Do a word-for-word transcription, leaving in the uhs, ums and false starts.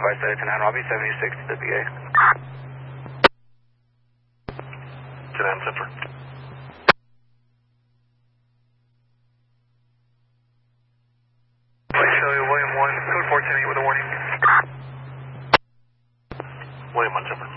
five seven nine, Robbie seventy-six to the B A. ten nine, Zipper. Please show you William one, code four ten eight with a warning. William one, Zipper.